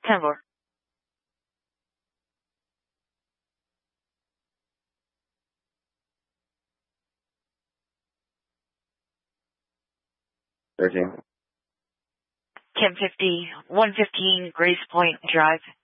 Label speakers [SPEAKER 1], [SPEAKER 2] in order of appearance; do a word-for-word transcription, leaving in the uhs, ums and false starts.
[SPEAKER 1] ten four.
[SPEAKER 2] thirteen.
[SPEAKER 1] ten fifty, one fifteen Grace Point Drive.